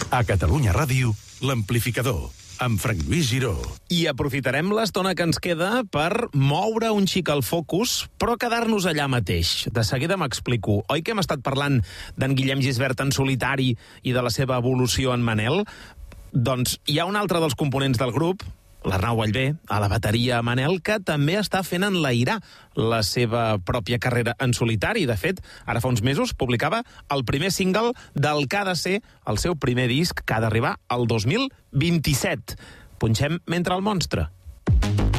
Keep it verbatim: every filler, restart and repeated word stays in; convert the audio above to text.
A Catalunya Ràdio, l'Amplificador, amb Frank Lluís Giró. I aprofitarem l'estona que ens queda per moure un xic el focus, però quedar-nos allà mateix. De seguida m'explico. Oi que hem estat parlant d'en Guillem Gisbert en solitari i de la seva evolució en Manel? Doncs hi ha un altre dels components del grup, l'Arnau Vallvé, a la bateria Manel, que també està fent enlairar la seva pròpia carrera en solitari. De fet, ara fa uns mesos publicava el primer single del que ha de ser el seu primer disc, que ha d'arribar al dos mil vint-i-set. Punxem Mentre el monstre.